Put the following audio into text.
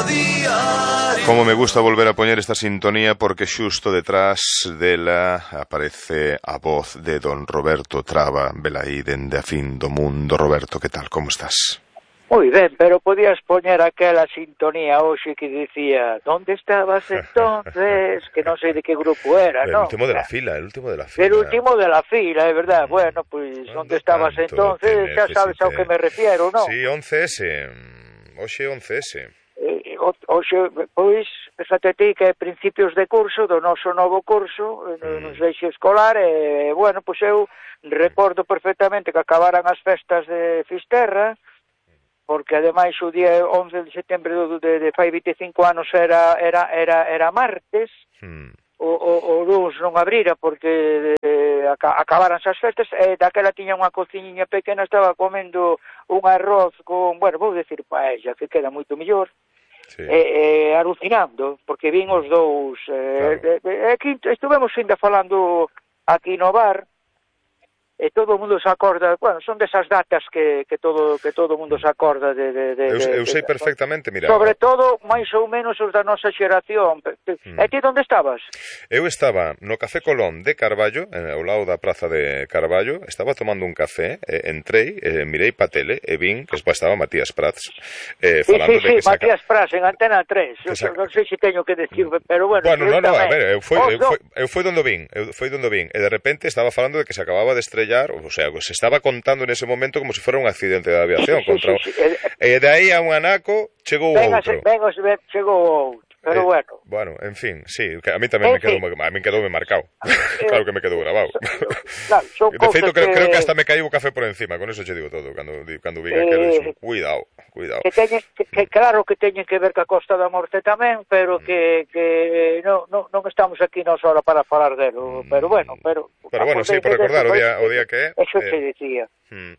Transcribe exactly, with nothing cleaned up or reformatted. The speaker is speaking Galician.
Como me gusta volver a poñer esta sintonía porque xusto detrás dela aparece a voz de don Roberto Traba, velaí dende a fin do mundo. Roberto, que tal, como estás? Moi ben, pero podías poñer aquela sintonía hoxe que dicía ¿dónde estabas entonces? Que non sei de que grupo era, el non? El último de la fila, el último de la fila. El último de la fila, é verdad. Mm. Bueno, pois, pues, ¿dónde estabas entonces? Xa sabes ao que me refiero, non? Sí, once ese. Hoxe once ese. Eh, hoxe, pois, fíjate ti que é principios de curso, do noso novo curso, mm. nos deixe escolar, e, bueno, pois eu recordo perfectamente que acabaran as festas de Fisterra, porque ademais o día once de setembro de, de fai vinte e cinco anos era, era, era, era martes, mm. o, o, o luns non abrira porque de, acabaran as festas, e daquela tiña unha cociñinha pequena, estaba comendo un arroz con, bueno, vou decir paella, que queda moito mellor, sí. e, e alucinando, porque vin os dous, eh, claro. e, e, aquí estuvemos ainda falando aquí no bar, e todo o mundo se acorda, bueno, son desas datas que, que todo que todo o mundo se acorda de... de, de, eu, eu sei de, perfectamente, mira... Sobre todo, máis ou menos, os da nosa xeración. Mm. E ti onde estabas? Eu estaba no Café Colón de Carballo, ao lado da praza de Carballo, estaba tomando un café, eh, entrei, eh, mirei pa tele, e vin que estaba Matías Prats, eh, falando sí, sí, de que... Sí, Matías saca... Prats, en Antena tres, eu, saca... non sei se teño que decir, pero bueno... Bueno, no, no, a ver, eu foi, oh, eu, foi, eu foi donde vin, eu foi donde vin, e de repente estaba falando de que se acababa de estrellar, o sea, se estaba contando en ese momento como se fuera un accidente de aviación, sí, contra sí, sí, sí. E de aí a un anaco chegou outro. Venga, chegou outro, pero eh, bueno. Bueno, en fin, sí, a mí tamén me quedou, a mí quedou me marcado. Claro que me quedou grabado. Claro, son de feito, creo, que... creo que hasta me caí o café por encima, con eso che digo todo, cando, cando vi aquel eh, eso. Cuidado, cuidado. Que, teñen, que, que claro que teñen que ver ca Costa da Morte tamén, pero que, que non, non, non estamos aquí nos hora para falar delo, pero bueno, pero... Pero bueno, sí, para recordar o día, o día que é... Eso eh, te decía. Hmm.